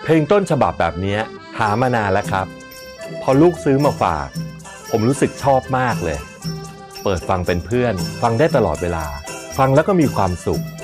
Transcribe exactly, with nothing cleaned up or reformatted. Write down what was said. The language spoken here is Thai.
เพลงต้นฉบับแบบนี้หามานานแล้วครับพอลูกซื้อมาฝากผมรู้สึกชอบมากเลยเปิดฟังเป็นเพื่อนฟังได้ตลอดเวลาฟังแล้วก็มีความสุข